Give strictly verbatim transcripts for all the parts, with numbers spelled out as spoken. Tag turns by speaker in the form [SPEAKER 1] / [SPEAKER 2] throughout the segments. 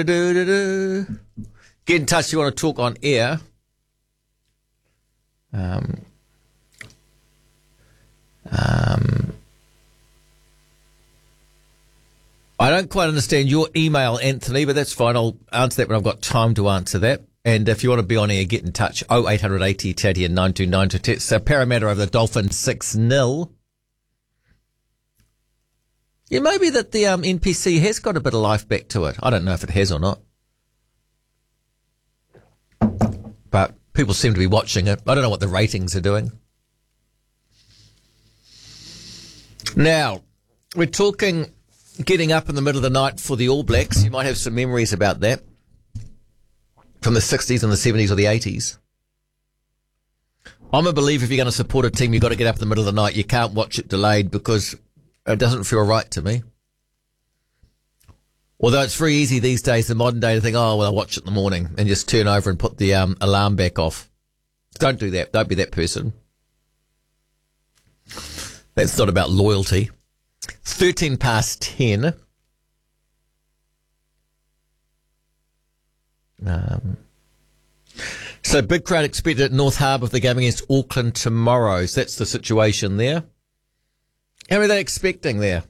[SPEAKER 1] Do-do-do. Get in touch if you want to talk on air. Um, um, I don't quite understand your email, Anthony, but that's fine. I'll answer that when I've got time to answer that. And if you want to be on air, get in touch. oh eight hundred eighty Tatty and nine two nine two. It's uh, Parramatta over the Dolphins six nil. Yeah, maybe that the um, N P C has got a bit of life back to it. I don't know if it has or not. But people seem to be watching it. I don't know what the ratings are doing. Now, we're talking getting up in the middle of the night for the All Blacks. You might have some memories about that from the sixties and the seventies or the eighties. I'm a believer if you're going to support a team, you've got to get up in the middle of the night. You can't watch it delayed because it doesn't feel right to me. Although it's very easy these days, the modern day, to think, oh, well, I'll watch it in the morning and just turn over and put the um, alarm back off. Don't do that. Don't be that person. That's not about loyalty. thirteen past ten. Um, so big crowd expected at North Harbour for the game against Auckland tomorrow. So that's the situation there. How are they expecting there?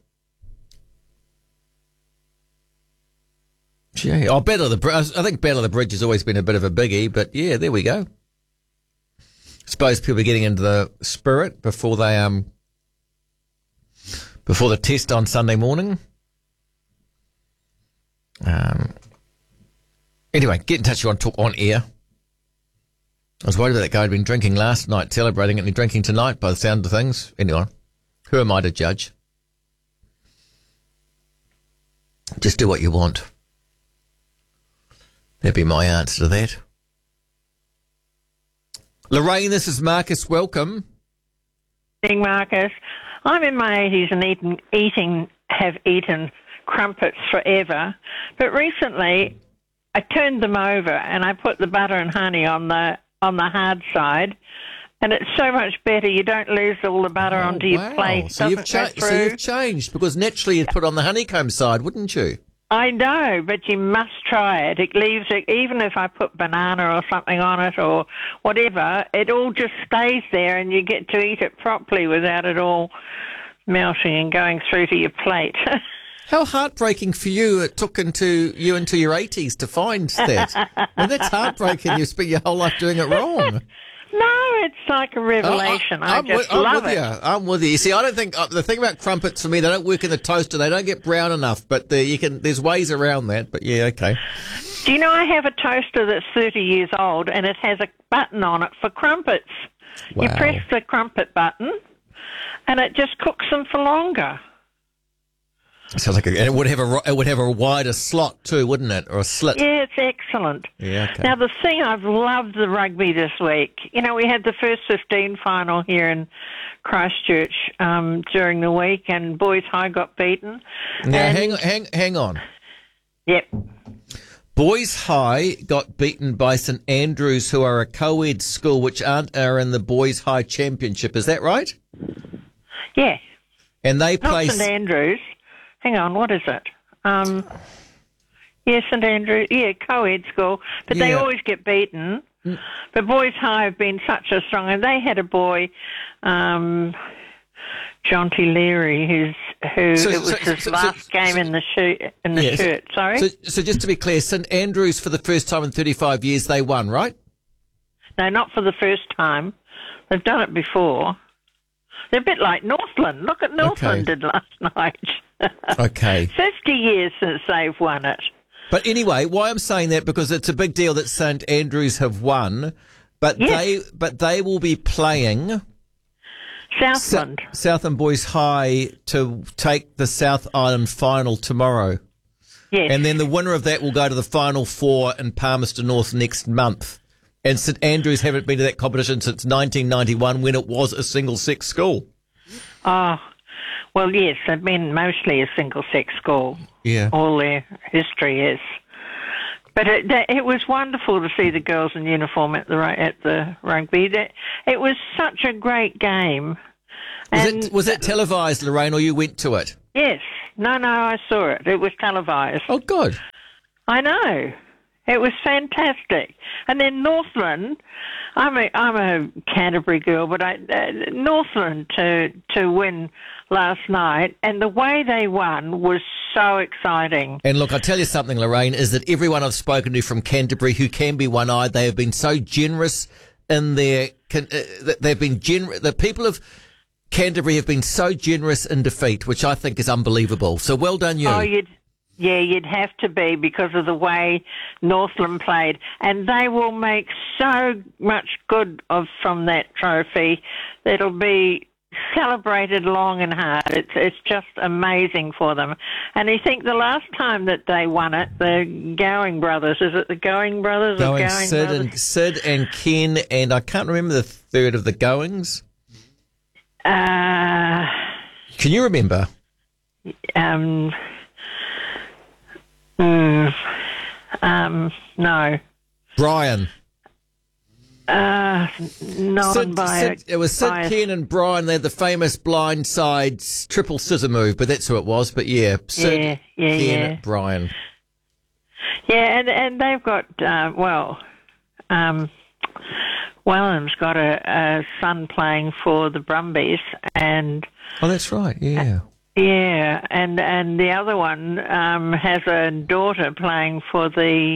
[SPEAKER 1] Gee, oh, Battle of the Bridge. I think Battle of the Bridge has always been a bit of a biggie, but yeah, there we go. Suppose people are getting into the spirit before they um before the test on Sunday morning. Um. Anyway, get in touch if you want to talk on air. I was worried about that guy who'd been drinking last night, celebrating it, and drinking tonight by the sound of things. Anyway, who am I to judge? Just do what you want. That'd be my answer to that. Lorraine, this is Marcus. Welcome.
[SPEAKER 2] Morning, Marcus. I'm in my eighties and eating, eating, have eaten crumpets forever, but recently I turned them over and I put the butter and honey on the on the hard side, and it's so much better. You don't lose all the butter
[SPEAKER 1] Oh,
[SPEAKER 2] onto your
[SPEAKER 1] wow.
[SPEAKER 2] plate.
[SPEAKER 1] So you've,
[SPEAKER 2] Doesn't
[SPEAKER 1] cha-
[SPEAKER 2] go
[SPEAKER 1] so you've
[SPEAKER 2] through.
[SPEAKER 1] changed, because naturally you'd put on the honeycomb side, wouldn't you?
[SPEAKER 2] I know, but you must try it. It leaves it, even if I put banana or something on it or whatever, it all just stays there and you get to eat it properly without it all melting and going through to your plate.
[SPEAKER 1] How heartbreaking for you it took into you into your eighties to find that. Well, that's heartbreaking. You spent your whole life doing it wrong.
[SPEAKER 2] No, it's like a revelation.
[SPEAKER 1] I,
[SPEAKER 2] I,
[SPEAKER 1] I'm
[SPEAKER 2] just
[SPEAKER 1] with, I'm
[SPEAKER 2] love
[SPEAKER 1] with
[SPEAKER 2] it.
[SPEAKER 1] you. I'm with you. You see, I don't think uh, the thing about crumpets for me, they don't work in the toaster. They don't get brown enough. But the, you can. There's ways around that. But yeah, okay.
[SPEAKER 2] Do you know I have a toaster that's thirty years old and it has a button on it for crumpets? You
[SPEAKER 1] Wow.
[SPEAKER 2] press the crumpet button and it just cooks them for longer.
[SPEAKER 1] Sounds like a, and it would have a it would have a wider slot too, wouldn't it, or a slit?
[SPEAKER 2] Yeah, it's excellent.
[SPEAKER 1] Yeah, okay.
[SPEAKER 2] Now, the thing, I've loved the rugby this week. You know, we had the first fifteen final here in Christchurch um, during the week, and Boys High got beaten.
[SPEAKER 1] Now,
[SPEAKER 2] and,
[SPEAKER 1] hang hang hang on.
[SPEAKER 2] Yep.
[SPEAKER 1] Boys High got beaten by St Andrews, who are a co-ed school, which aren't are in the Boys High Championship. Is that right?
[SPEAKER 2] Yeah.
[SPEAKER 1] And they
[SPEAKER 2] Not
[SPEAKER 1] play.
[SPEAKER 2] St Andrews. Hang on, what is it? Um, yeah, St Andrews. Yeah, co-ed school. But they
[SPEAKER 1] Yeah.
[SPEAKER 2] always get beaten. But Boys High have been such a strong... And they had a boy, um, John T. Leary, who's, who
[SPEAKER 1] So-
[SPEAKER 2] it was
[SPEAKER 1] so-
[SPEAKER 2] his
[SPEAKER 1] so-
[SPEAKER 2] last
[SPEAKER 1] so-
[SPEAKER 2] game in the, shoe, in the
[SPEAKER 1] Yes.
[SPEAKER 2] shirt. Sorry?
[SPEAKER 1] So, so just to be clear, St Andrews for the first time in thirty-five years they won, right?
[SPEAKER 2] No, not for the first time. They've done it before. They're a bit like Northland. Look at Northland
[SPEAKER 1] Okay.
[SPEAKER 2] did last night.
[SPEAKER 1] Okay.
[SPEAKER 2] fifty years since they've won it.
[SPEAKER 1] But anyway, why I'm saying that, because it's a big deal that St Andrews have won, but
[SPEAKER 2] Yes.
[SPEAKER 1] they but they will be playing
[SPEAKER 2] Southland.
[SPEAKER 1] Sa- Southland Boys High to take the South Island final tomorrow.
[SPEAKER 2] Yes.
[SPEAKER 1] And then the winner of that will go to the Final Four in Palmerston North next month. And St Andrews haven't been to that competition since nineteen ninety-one, when it was a single-sex school.
[SPEAKER 2] Oh, well, yes, they've been mostly a single-sex school.
[SPEAKER 1] Yeah.
[SPEAKER 2] All their history is. But it, that- it was wonderful to see the girls in uniform at the ru- at the rugby. That it was such a great game.
[SPEAKER 1] Was
[SPEAKER 2] And
[SPEAKER 1] it was it televised, Lorraine, or you went to it?
[SPEAKER 2] yes, no, no, I saw it. It was televised.
[SPEAKER 1] Oh, good.
[SPEAKER 2] I know. It was fantastic. And then Northland, I'm a, I'm a Canterbury girl, but I, uh, Northland to, to win last night, and the way they won was so exciting.
[SPEAKER 1] And look, I'll tell you something, Lorraine, is that everyone I've spoken to from Canterbury who can be one-eyed, they have been so generous in their, uh, they've been generous, the people of Canterbury have been so generous in defeat, which I think is unbelievable. So well done you.
[SPEAKER 2] Oh, you'd, yeah, you'd have to be because of the way Northland played. And they will make so much good of from that trophy. It'll be celebrated long and hard. It's it's just amazing for them. And I think the last time that they won it, the Gowing brothers, is it the Going brothers?
[SPEAKER 1] Going,
[SPEAKER 2] or Gowing
[SPEAKER 1] Sid,
[SPEAKER 2] brothers?
[SPEAKER 1] and, Sid and Ken, and I can't remember the third of the Goings.
[SPEAKER 2] Uh,
[SPEAKER 1] Can you remember?
[SPEAKER 2] um... Mm, um, no.
[SPEAKER 1] Brian.
[SPEAKER 2] Uh, not
[SPEAKER 1] Sid,
[SPEAKER 2] by
[SPEAKER 1] Sid, it was Sid,
[SPEAKER 2] by a-
[SPEAKER 1] Ken and Brian. They had the famous blindside triple scissor move, but that's who it was. But yeah, Sid,
[SPEAKER 2] Yeah, yeah,
[SPEAKER 1] Ken,
[SPEAKER 2] yeah.
[SPEAKER 1] Brian.
[SPEAKER 2] Yeah, and, and they've got, uh, well, um, Wellham's got a, a son playing for the Brumbies, and
[SPEAKER 1] Oh, that's right. Yeah.
[SPEAKER 2] yeah, and and the other one um, has a daughter playing for the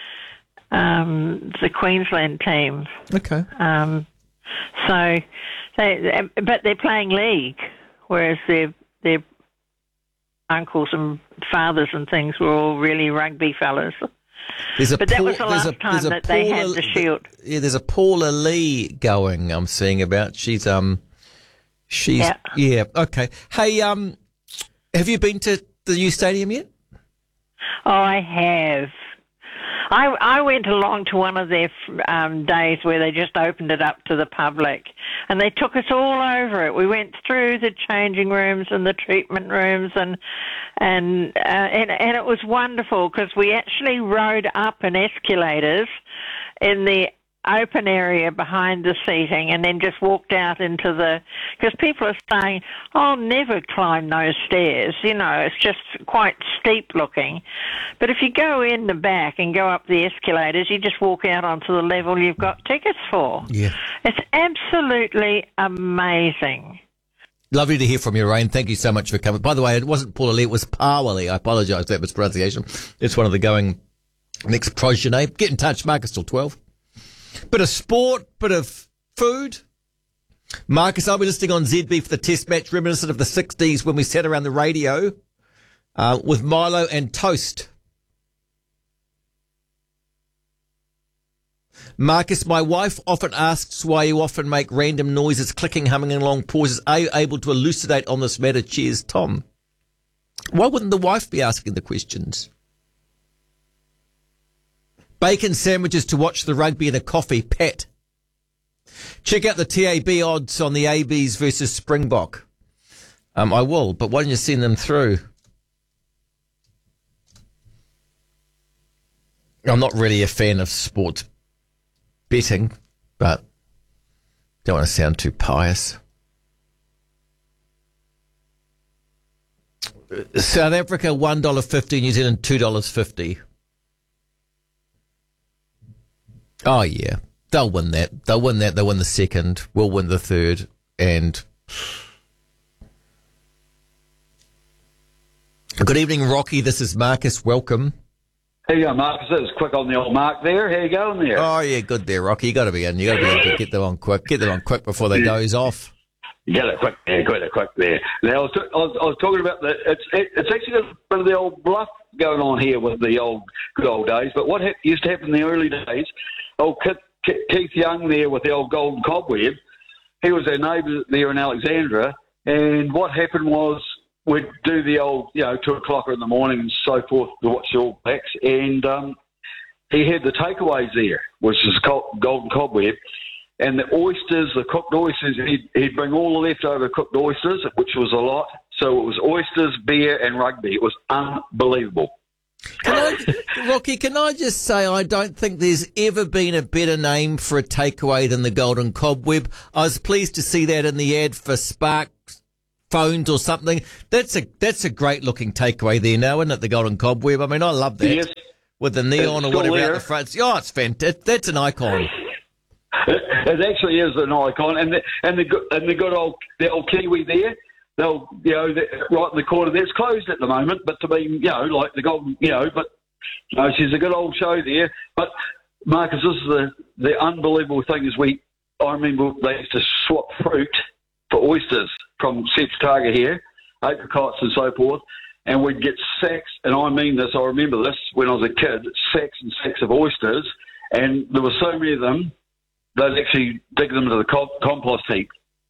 [SPEAKER 2] um, the Queensland team.
[SPEAKER 1] Okay.
[SPEAKER 2] Um, so, they, but they're playing league, whereas their their uncles and fathers and things were all really rugby fellas.
[SPEAKER 1] There's a
[SPEAKER 2] But that
[SPEAKER 1] Paul-
[SPEAKER 2] was the
[SPEAKER 1] there's
[SPEAKER 2] last
[SPEAKER 1] a-
[SPEAKER 2] time
[SPEAKER 1] there's a
[SPEAKER 2] that they had
[SPEAKER 1] Paula-
[SPEAKER 2] the shield.
[SPEAKER 1] Yeah, there's a Paula Lee going. I'm seeing about. She's um, she's yeah.
[SPEAKER 2] Yeah.
[SPEAKER 1] Okay. Hey, um, have you been to the new stadium yet?
[SPEAKER 2] Oh, I have. I, I went along to one of their um, days where they just opened it up to the public, and they took us all over it. We went through the changing rooms and the treatment rooms, and and uh, and, and it was wonderful because we actually rode up in escalators in the open area behind the seating and then just walked out into the, because people are saying, I'll never climb those stairs, you know, it's just quite steep looking. But if you go in the back and go up the escalators, you just walk out onto the level you've got tickets for.
[SPEAKER 1] Yeah.
[SPEAKER 2] It's absolutely amazing.
[SPEAKER 1] Lovely to hear from you, Rain. Thank you so much for coming. By the way, it wasn't Paula Lee, it was Paula Lee. I apologise for that mispronunciation. It's one of the going next progeny. Get in touch, Marcus till twelve. Bit of sport, bit of food. Marcus, I'll be listening on Z B for the test match, reminiscent of the sixties when we sat around the radio uh, with Milo and toast. Marcus, my wife often asks why you often make random noises, clicking, humming, and long pauses. Are you able to elucidate on this matter? Cheers, Tom. Why wouldn't the wife be asking the questions? Bacon sandwiches to watch the rugby and a coffee, Pat. Check out the T A B odds on the A Bs versus Springbok. Um, I will, but why don't you send them through? I'm not really a fan of sports betting, but don't want to sound too pious. South Africa, one dollar fifty, New Zealand, two dollars fifty. Oh, yeah. They'll win that. They'll win that. They'll win the second. We'll win the third. And good evening, Rocky. This is Marcus. Welcome.
[SPEAKER 3] How you going, Marcus? That was quick on the old mark there. How you going there?
[SPEAKER 1] Oh, yeah, good there, Rocky. You got to be in. You got to be able to get them on quick. Get them on quick before they doze off.
[SPEAKER 3] Get it quick there, get it quick there. Now, I was, t- I was, I was talking about the, it's, it, it's actually got a bit of the old bluff going on here with the old, good old days. But what ha- used to happen in the early days, old Keith, Keith Young there with the old Golden Cobweb, he was our neighbour there in Alexandra, and what happened was we'd do the old, you know, two o'clock in the morning and so forth to watch the All Blacks, and um, he had the takeaways there, which is called Golden Cobweb, and the oysters, the cooked oysters, he'd, he'd bring all the leftover cooked oysters, which was a lot. So it was oysters, beer, and rugby. It was unbelievable.
[SPEAKER 1] Can I, Rocky, can I just say I don't think there's ever been a better name for a takeaway than the Golden Cobweb. I was pleased to see that in the ad for Spark phones or something. That's a that's a great looking takeaway there now, isn't it, the Golden Cobweb? I mean, I love that.
[SPEAKER 3] Yes.
[SPEAKER 1] with the neon
[SPEAKER 3] It's
[SPEAKER 1] or
[SPEAKER 3] still
[SPEAKER 1] whatever out
[SPEAKER 3] there.
[SPEAKER 1] the front. Oh, it's fantastic. That's an icon.
[SPEAKER 3] It actually is an icon, and the and the good and the good old the old Kiwi there. They'll you know the, right in the corner there. It's closed at the moment, but to be you know like the golden you know, but you know, she's a good old show there. But Marcus, this is the the unbelievable thing is we. I remember they used to swap fruit for oysters from Seps Targa here, apricots and so forth, and we'd get sacks, and I mean this, I remember this when I was a kid, sacks and sacks of oysters, and there were so many of them, they'd actually dig them into the co- compost heap.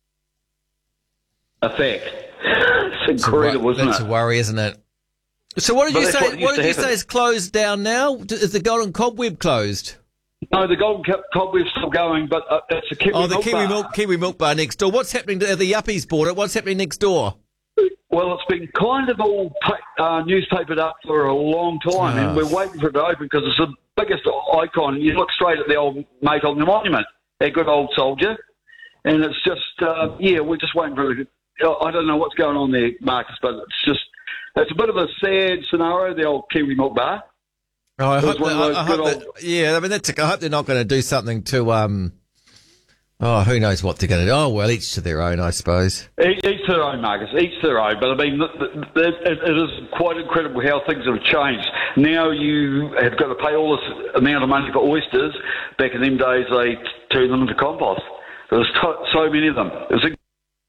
[SPEAKER 3] A fact. It's incredible,
[SPEAKER 1] That's a,
[SPEAKER 3] isn't
[SPEAKER 1] that's
[SPEAKER 3] it?
[SPEAKER 1] a worry, isn't it? So what did
[SPEAKER 3] But
[SPEAKER 1] you
[SPEAKER 3] that's
[SPEAKER 1] say?
[SPEAKER 3] what
[SPEAKER 1] What,
[SPEAKER 3] used
[SPEAKER 1] did
[SPEAKER 3] to
[SPEAKER 1] you say
[SPEAKER 3] happen.
[SPEAKER 1] is closed down now? Is the Golden Cobweb closed?
[SPEAKER 3] No, the Golden Co- Cobweb's still going, but uh, it's a Kiwi
[SPEAKER 1] Oh, the
[SPEAKER 3] milk
[SPEAKER 1] Kiwi
[SPEAKER 3] bar.
[SPEAKER 1] milk Kiwi milk bar next door. What's happening to the Yuppies bought it? What's happening next door?
[SPEAKER 3] Well, it's been kind of all pa- uh, newspapered up for a long time,
[SPEAKER 1] Oh.
[SPEAKER 3] and we're waiting for it to open because it's the biggest icon. You look straight at the old mate on the monument, that good old soldier, and it's just, uh, yeah, we're just waiting for it. I don't know what's going on there, Marcus, but it's just, it's a bit of a sad scenario, the old Kiwi milk bar.
[SPEAKER 1] Oh, I
[SPEAKER 3] It was
[SPEAKER 1] hope,
[SPEAKER 3] one
[SPEAKER 1] that,
[SPEAKER 3] of those
[SPEAKER 1] I, I hope
[SPEAKER 3] good
[SPEAKER 1] that, yeah, I mean, that's, I hope they're not going to do something to, um, oh, who knows what they're going to do. Oh, well, each to their own, I suppose.
[SPEAKER 3] Each, each to their own, Marcus. Each to their own. But I mean, th- th- th- it, it is quite incredible how things have changed. Now you have got to pay all this amount of money for oysters. Back in them days, they t- turned them into compost. There was t- so many of them. It was a-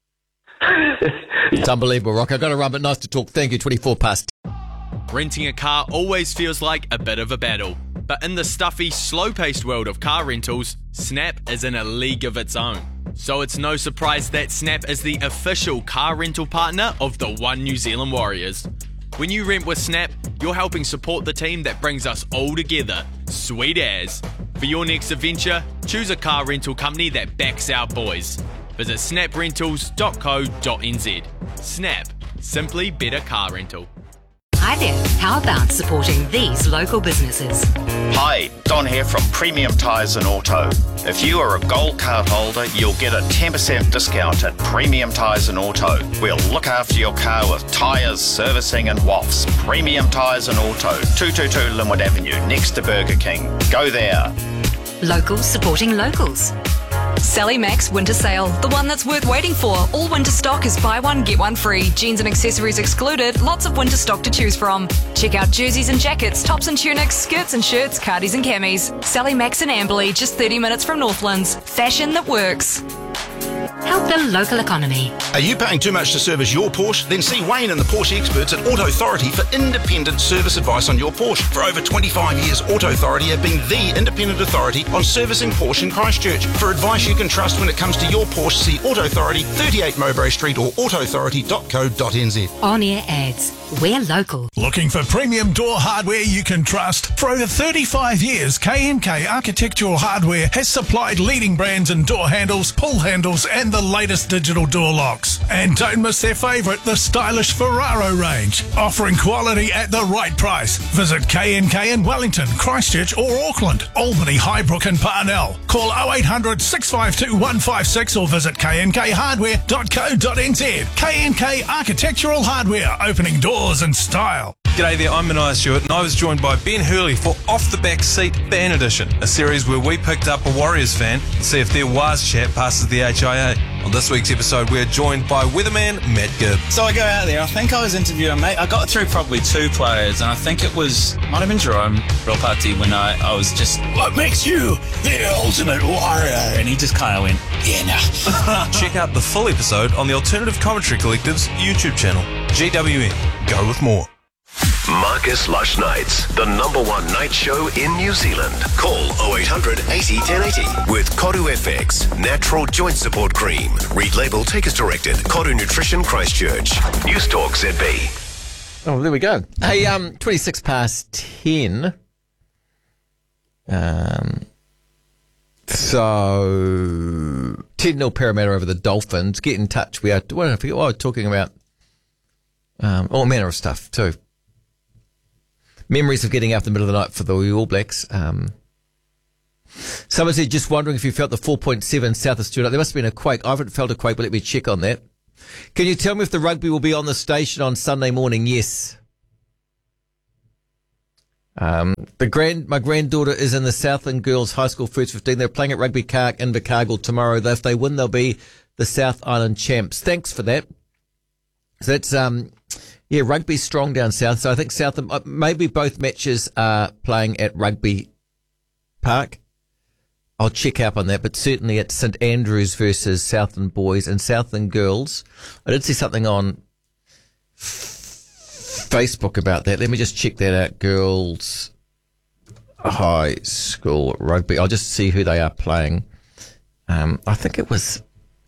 [SPEAKER 1] It's unbelievable, Rock. I've got to run, but nice to talk. Thank you, twenty-four past.
[SPEAKER 4] Renting a car always feels like a bit of a battle. But in the stuffy, slow-paced world of car rentals, Snap is in a league of its own. So it's no surprise that Snap is the official car rental partner of the One New Zealand Warriors. When you rent with Snap, you're helping support the team that brings us all together. Sweet as. For your next adventure, choose a car rental company that backs our boys. Visit snap rentals dot co dot n z. Snap. Simply better car rental.
[SPEAKER 5] Hi there. How about supporting these local businesses?
[SPEAKER 6] Hi, Don here from Premium Tyres and Auto. If you are a gold card holder, you'll get a ten percent discount at Premium Tyres and Auto. We'll look after your car with tyres, servicing and W A Fs. Premium Tyres and Auto, two twenty-two Linwood Avenue, next to Burger King. Go there.
[SPEAKER 5] Locals supporting locals.
[SPEAKER 7] Sally Max Winter Sale, the one that's worth waiting for. All winter stock is buy one, get one free. Jeans and accessories excluded. Lots of winter stock to choose from. Check out jerseys and jackets, tops and tunics, skirts and shirts, cardies and camis. Sally Max in Amberley, just thirty minutes from Northlands. Fashion that works.
[SPEAKER 5] Help the local economy.
[SPEAKER 8] Are you paying too much to service your Porsche? Then see Wayne and the Porsche experts at Auto Authority for independent service advice on your Porsche. For over twenty-five years, Auto Authority have been the independent authority on servicing Porsche in Christchurch. For advice you can trust when it comes to your Porsche, see Auto Authority, thirty-eight Mowbray Street or auto authority dot co dot n z.
[SPEAKER 5] On-air ads. We're local.
[SPEAKER 9] Looking for premium door hardware you can trust? For over thirty-five years, K and K Architectural Hardware has supplied leading brands in door handles, pull handles and the latest digital door locks. And don't miss their favourite, the stylish Ferraro range, offering quality at the right price. Visit K and K in Wellington, Christchurch or Auckland, Albany, Highbrook and Parnell. Call oh eight hundred, six five two, one five six or visit k n k hardware dot co dot n z. K and K Architectural Hardware, opening doors in style.
[SPEAKER 10] G'day there, I'm Mania Stewart and I was joined by Ben Hurley for Off the Back Seat Fan Edition, a series where we picked up a Warriors fan to see if their Waz chat passes the H I A. On this week's episode, we're joined by weatherman Matt Gibb.
[SPEAKER 11] So I go out there, I think I was interviewing, mate, I got through probably two players, and I think it was, might have been Jerome Ropati when I, I was just, what makes you the ultimate warrior? And he just kind of went, yeah, nah.
[SPEAKER 10] Check out the full episode on the Alternative Commentary Collective's YouTube channel. G W N, go with more.
[SPEAKER 12] Marcus Lush Nights, the number one night show in New Zealand. Call oh eight hundred, eighty, ten eighty with Koru F X, natural joint support cream. Read label, take as directed. Koru Nutrition Christchurch. News Talk Z B.
[SPEAKER 1] Oh, there we go. Hey, um, twenty-six past ten. Um, so ten nil Parramatta over the Dolphins. Get in touch. We are. What I forget what I was talking about. Um, all manner of stuff too. Memories of getting up in the middle of the night for the All Blacks. Um, someone said, just wondering if you felt the four point seven south of Stuart. There must have been a quake. I haven't felt a quake, but let me check on that. Can you tell me if the rugby will be on the station on Sunday morning? Yes. Um, the grand, my granddaughter is in the Southland Girls High School First fifteen. They're playing at Rugby Park in Invercargill tomorrow. If they win, they'll be the South Island champs. Thanks for that. So that's, um, yeah, rugby's strong down south. So I think South, maybe both matches are playing at Rugby Park. I'll check up on that, but certainly it's St Andrews versus Southland boys and Southland girls. I did see something on f- Facebook about that. Let me just check that out. Girls High School Rugby. I'll just see who they are playing. Um, I think it was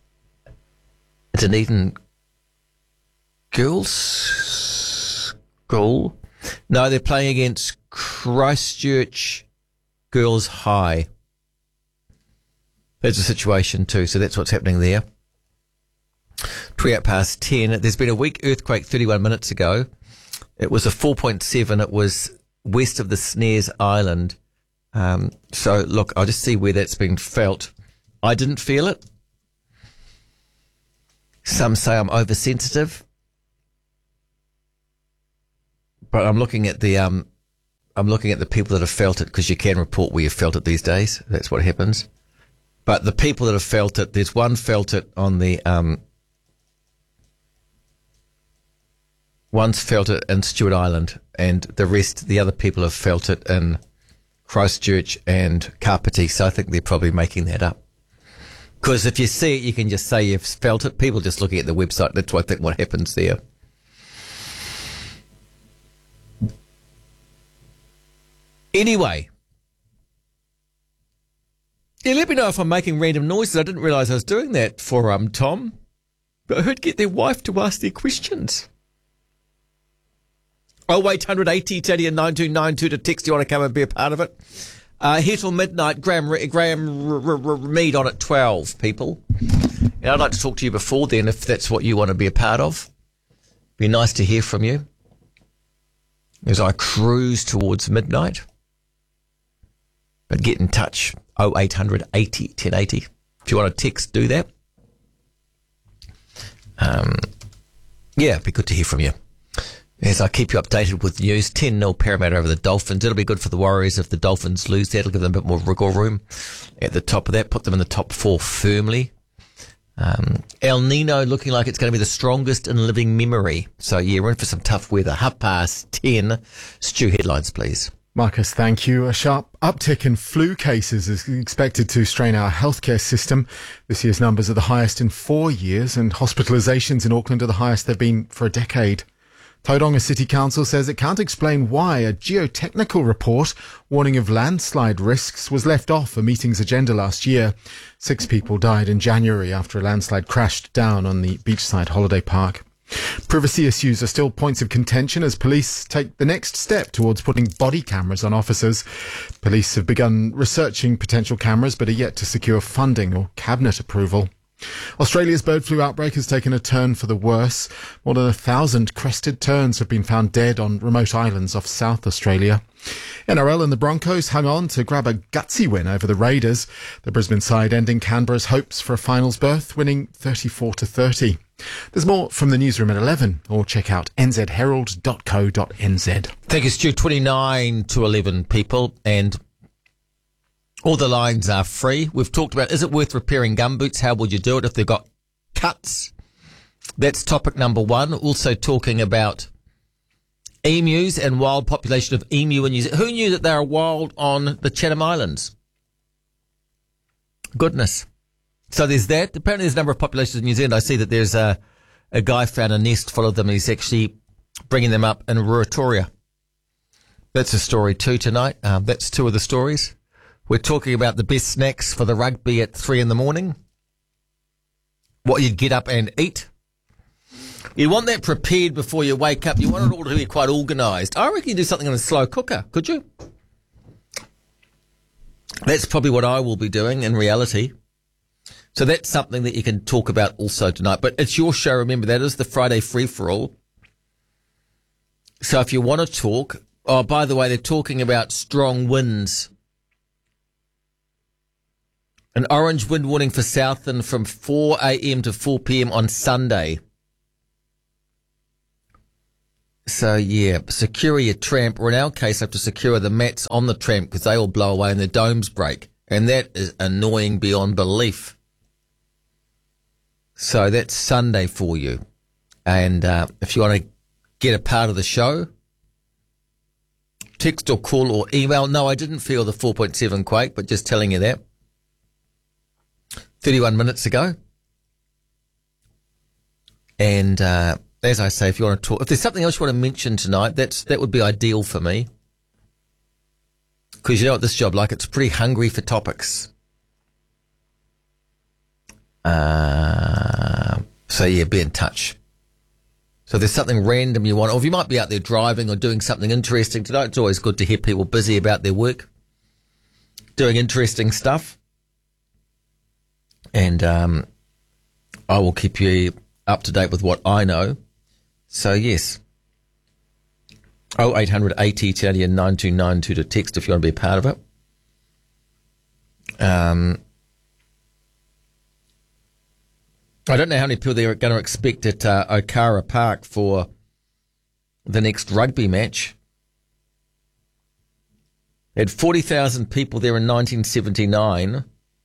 [SPEAKER 1] Dunedin Girls School. No, they're playing against Christchurch Girls High. There's a situation too, so that's what's happening there. twenty-eight past ten. There's been a weak earthquake thirty-one minutes ago. It was a four point seven. It was west of the Snares Island. Um, so, look, I'll just see where that's been felt. I didn't feel it. Some say I'm oversensitive. But I'm looking at the um, I'm looking at the people that have felt it, because you can report where you've felt it these days. That's what happens. But the people that have felt it, there's one felt it on the, um, one's felt it in Stewart Island, and the rest, the other people have felt it in Christchurch and Kapiti. So I think they're probably making that up. Because if you see it, you can just say you've felt it. People just looking at the website, that's what I think what happens there. Anyway. Yeah, let me know if I'm making random noises. I didn't realise I was doing that for um Tom. But who'd get their wife to ask their questions? Oh, eight hundred eighty, Teddy and nine two nine two to text you want to come and be a part of it. Uh, here till midnight, Graham, Graham R- R- R- Mead on at twelve, people. And I'd like to talk to you before then if that's what you want to be a part of. Be nice to hear from you as I cruise towards midnight. But get in touch. oh eight hundred eighty, ten eighty. If you want to text, do that. Um, yeah, it'd be good to hear from you. As I keep you updated with news, ten nil Parramatta over the Dolphins. It'll be good for the Warriors if the Dolphins lose that. It'll give them a bit more wriggle room at the top of that. Put them in the top four firmly. Um, El Nino looking like it's going to be the strongest in living memory. So, yeah, we're in for some tough weather. Half past ten. Stu, headlines, please.
[SPEAKER 13] Marcus, thank you. A sharp uptick in flu cases is expected to strain our healthcare system. This year's numbers are the highest in four years, and hospitalisations in Auckland are the highest they've been for a decade. Tauranga City Council says it can't explain why a geotechnical report warning of landslide risks was left off a meeting's agenda last year. Six people died in January after a landslide crashed down on the beachside holiday park. Privacy issues are still points of contention as police take the next step towards putting body cameras on officers. Police have begun researching potential cameras but are yet to secure funding or cabinet approval. Australia's bird flu outbreak has taken a turn for the worse. More than a thousand crested terns have been found dead on remote islands off South Australia. N R L and the Broncos hung on to grab a gutsy win over the Raiders. The Brisbane side ending Canberra's hopes for a finals berth, winning thirty-four to thirty. There's more from the newsroom at eleven, or check out n z herald dot co dot n z.
[SPEAKER 1] Thank you, Stu. twenty-nine to eleven, people, and all the lines are free. We've talked about, is it worth repairing gumboots? How would you do it if they've got cuts? That's topic number one. Also talking about emus and wild population of emu in New Zealand. Who knew that they are wild on the Chatham Islands? Goodness. So there's that. Apparently there's a number of populations in New Zealand. I see that there's a, a guy found a nest full of them. He's actually bringing them up in Ruatoria. That's a story too tonight. Um, that's two of the stories. We're talking about the best snacks for the rugby at three in the morning. What you'd get up and eat. You want that prepared before you wake up. You want it all to be quite organised. I reckon you do something in a slow cooker, could you? That's probably what I will be doing in reality. So that's something that you can talk about also tonight. But it's your show, remember, that is the Friday free-for-all. So if you want to talk... Oh, by the way, they're talking about strong winds. An orange wind warning for Southland from four a.m. to four p.m. on Sunday. So, yeah, secure your tramp, or in our case, have to secure the mats on the tramp because they all blow away and the domes break. And that is annoying beyond belief. So that's Sunday for you. And uh, if you want to get a part of the show, text or call or email. No, I didn't feel the four point seven quake, but just telling you that. thirty-one minutes ago. And uh, as I say, if you want to talk, if there's something else you want to mention tonight, that's that would be ideal for me. Because you know what this job like, it's pretty hungry for topics. Uh, so yeah, be in touch. So if there's something random you want, or if you might be out there driving or doing something interesting tonight, it's always good to hear people busy about their work, doing interesting stuff. And um, I will keep you up to date with what I know. So yes, oh eight hundred eighty Teddy and nine two nine two to text if you want to be a part of it. Um, I don't know how many people they're going to expect at uh, Okara Park for the next rugby match. They had forty thousand people there in nineteen seventy-nine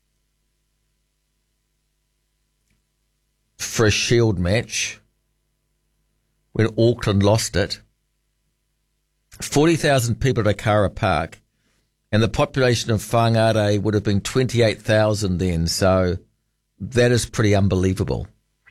[SPEAKER 1] for a Shield match when Auckland lost it. forty thousand people at Okara Park, and the population of Whangarei would have been twenty-eight thousand then, so that is pretty unbelievable.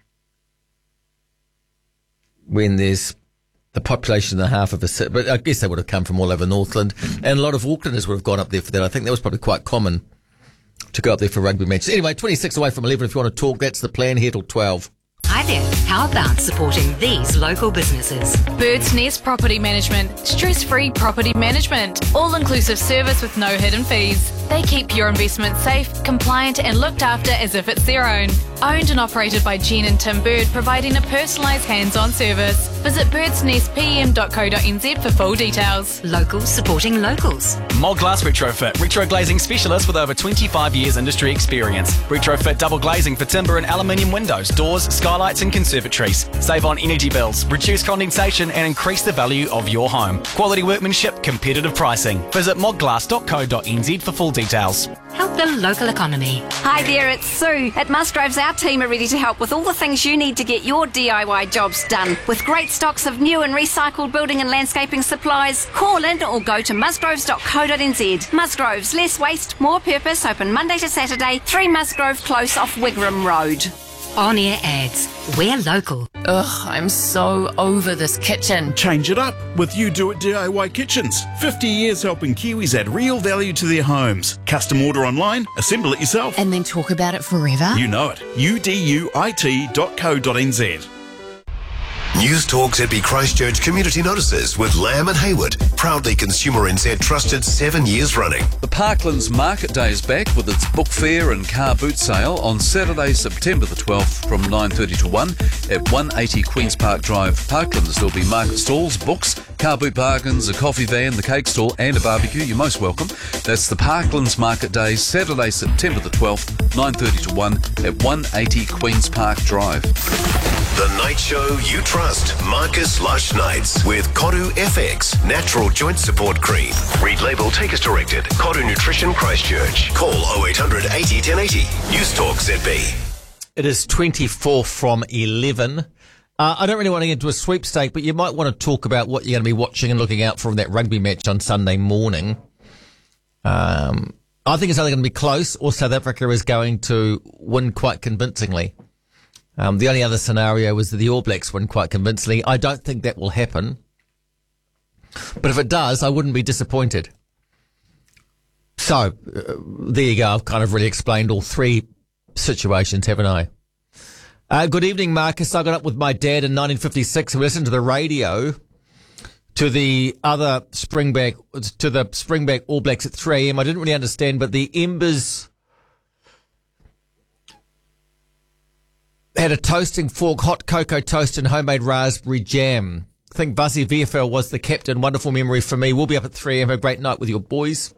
[SPEAKER 1] When there's the population and a half of a city, but I guess they would have come from all over Northland, and a lot of Aucklanders would have gone up there for that. I think that was probably quite common to go up there for rugby matches. Anyway, twenty-six away from eleven if you want to talk. That's the plan here till twelve.
[SPEAKER 5] Hi there. How about supporting these local businesses?
[SPEAKER 14] Bird's Nest Property Management. Stress-free property management. All-inclusive service with no hidden fees. They keep your investment safe, compliant and looked after as if it's their own. Owned and operated by Jen and Tim Bird, providing a personalised hands-on service. Visit birds nest p m dot co dot n z for full details.
[SPEAKER 5] Locals supporting locals.
[SPEAKER 15] Mod Glass Retrofit. Retro glazing specialist with over twenty-five years industry experience. Retrofit double glazing for timber and aluminium windows, doors, skylights and conservatories. Save on energy bills, reduce condensation and increase the value of your home. Quality workmanship, competitive pricing. Visit mod glass dot co dot n z for full details.
[SPEAKER 5] Help the local economy.
[SPEAKER 16] Hi there, it's Sue. At Musgroves, our team are ready to help with all the things you need to get your D I Y jobs done. With great stocks of new and recycled building and landscaping supplies, call in or go to musgroves dot co dot n z. Musgroves, less waste, more purpose, open Monday to Saturday, three Musgrove Close off Wigram Road.
[SPEAKER 5] On-air ads. We're local.
[SPEAKER 17] Ugh, I'm so over this kitchen.
[SPEAKER 8] Change it up with You Do It D I Y Kitchens. fifty years helping Kiwis add real value to their homes. Custom order online, assemble it yourself.
[SPEAKER 17] And then talk about it forever?
[SPEAKER 8] You know it. u d u i t dot co dot n z.
[SPEAKER 12] News Talk Z B Christchurch Community Notices with Lamb and Hayward. Proudly Consumer N Z trusted seven years running.
[SPEAKER 18] The Parklands Market Day is back with its book fair and car boot sale on Saturday, September the twelfth from nine thirty to one at one eighty Queen's Park Drive, Parklands. There'll be market stalls, books, car boot bargains, a coffee van, the cake stall and a barbecue. You're most welcome. That's the Parklands Market Day, Saturday, September the twelfth, nine thirty to one at one eighty Queen's Park Drive.
[SPEAKER 12] The night show you trust. Marcus Lush Nights with Koru F X Natural Joint Support Cream. Read label, take as directed. Koru Nutrition Christchurch. Call oh eight hundred eighty ten eighty. News Talk Z B.
[SPEAKER 1] It is twenty-four from eleven. Uh, I don't really want to get into a sweepstake, but you might want to talk about what you're going to be watching and looking out for in that rugby match on Sunday morning. Um, I think it's either going to be close or South Africa is going to win quite convincingly. Um, the only other scenario was that the All Blacks win quite convincingly. I don't think that will happen. But if it does, I wouldn't be disappointed. So, uh, there you go. I've kind of really explained all three situations, haven't I? Uh, good evening, Marcus. I got up with my dad in nineteen fifty-six. We listened to the radio to the other Springback, to the Springback All Blacks at three a.m. I didn't really understand, but the Embers had a toasting fork, hot cocoa toast and homemade raspberry jam. I think Buzzy V F L was the captain. Wonderful memory for me. We'll be up at three a.m. Have a great night with your boys.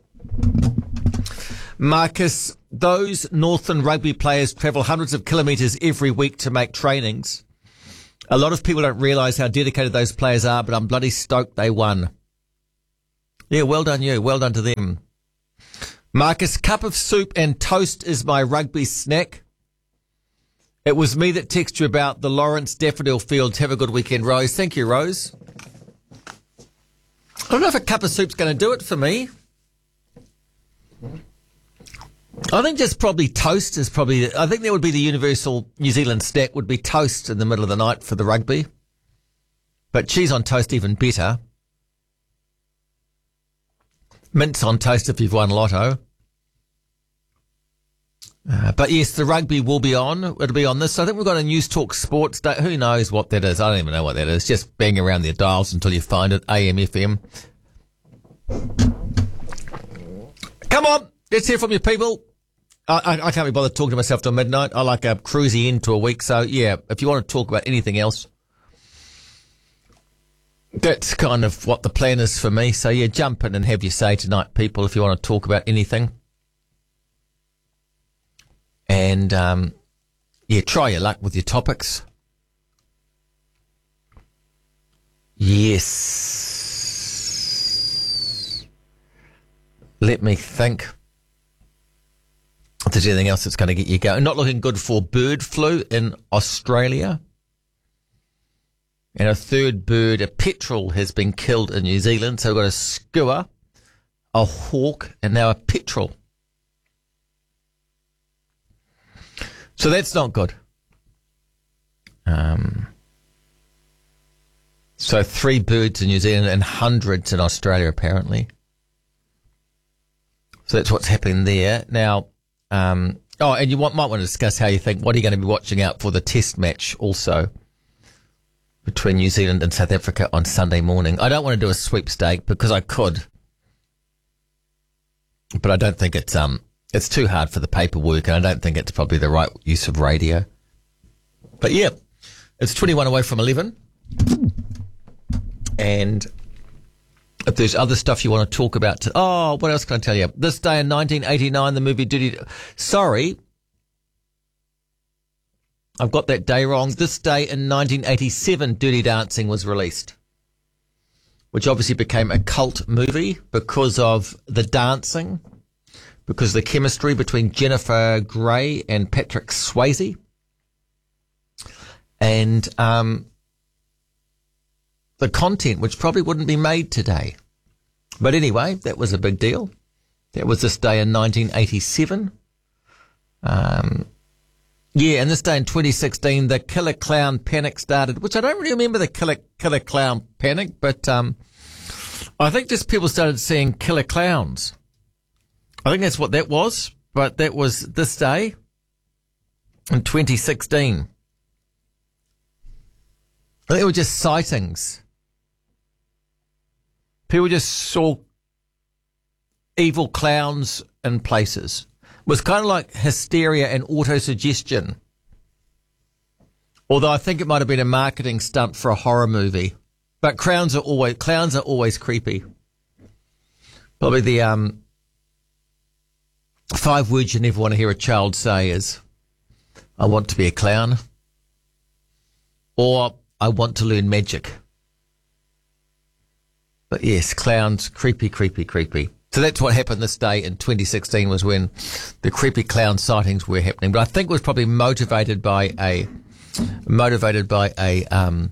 [SPEAKER 1] Marcus, those Northland rugby players travel hundreds of kilometres every week to make trainings. A lot of people don't realise how dedicated those players are, but I'm bloody stoked they won. Yeah, well done you. Well done to them. Marcus, cup of soup and toast is my rugby snack. It was me that texted you about the Lawrence Daffodil Fields. Have a good weekend, Rose. Thank you, Rose. I don't know if a cup of soup's going to do it for me. I think just probably toast is probably... I think that would be the universal New Zealand snack, would be toast in the middle of the night for the rugby. But cheese on toast even better. Mince on toast if you've won lotto. Uh, but yes, the rugby will be on. It'll be on this. I think we've got a News Talk Sports Day. Who knows what that is? I don't even know what that is. Just bang around their dials until you find it. A M, F M. Come on, let's hear from you people. I, I, I can't be bothered talking to myself till midnight. I like a cruisy end to a week. So yeah, if you want to talk about anything else, that's kind of what the plan is for me. So yeah, jump in and have your say tonight, people, if you want to talk about anything. And, um, yeah, try your luck with your topics. Yes. Let me think. If there's anything else that's going to get you going. Not looking good for bird flu in Australia. And a third bird, a petrel, has been killed in New Zealand. So we've got a skua, a hawk, and now a petrel. So that's not good. Um, so three birds in New Zealand and hundreds in Australia, apparently. So that's what's happening there. Now, um, oh, and you want, might want to discuss how you think, what are you going to be watching out for the test match also between New Zealand and South Africa on Sunday morning. I don't want to do a sweepstake because I could, but I don't think it's... um. It's too hard for the paperwork, and I don't think it's probably the right use of radio. But yeah, it's twenty-one away from eleven. And if there's other stuff you want to talk about... To, oh, what else can I tell you? This day in nineteen eighty-nine, the movie Dirty... Sorry. I've got that day wrong. This day in nineteen eighty-seven, Dirty Dancing was released, which obviously became a cult movie because of the dancing... because of the chemistry between Jennifer Grey and Patrick Swayze. And um, the content, which probably wouldn't be made today. But anyway, that was a big deal. That was this day in nineteen eighty-seven. Um, yeah, and this day in twenty sixteen, the Killer Clown Panic started, which I don't really remember the Killer, Killer Clown Panic, but um, I think just people started seeing killer clowns. I think that's what that was, but that was this day in twenty sixteen. I think it were just sightings. People just saw evil clowns in places. It was kind of like hysteria and autosuggestion. Although I think it might have been a marketing stunt for a horror movie. But clowns are always clowns are always creepy. Probably the um. Five words you never want to hear a child say is, I want to be a clown, or I want to learn magic. But yes, clowns, creepy, creepy, creepy. So that's what happened this day in twenty sixteen, was when the creepy clown sightings were happening. But I think it was probably motivated by a, motivated by a, um,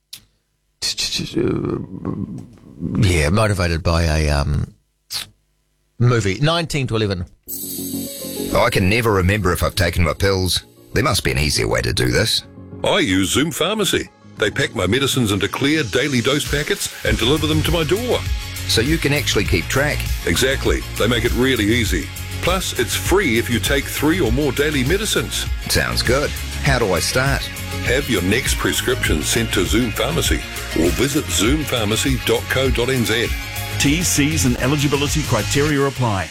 [SPEAKER 1] yeah, motivated by a, um, movie. nineteen to eleven.
[SPEAKER 19] I can never remember if I've taken my pills. There must be an easier way to do this.
[SPEAKER 20] I use Zoom Pharmacy. They pack my medicines into clear daily dose packets and deliver them to my door.
[SPEAKER 19] So you can actually keep track?
[SPEAKER 20] Exactly. They make it really easy. Plus, it's free if you take three or more daily medicines.
[SPEAKER 19] Sounds good. How do I start?
[SPEAKER 20] Have your next prescription sent to Zoom Pharmacy or visit zoom pharmacy dot co dot n z.
[SPEAKER 21] T's, C's and eligibility criteria apply.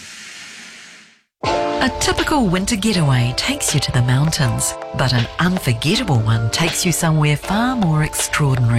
[SPEAKER 22] A typical winter getaway takes you to the mountains, but an unforgettable one takes you somewhere far more extraordinary.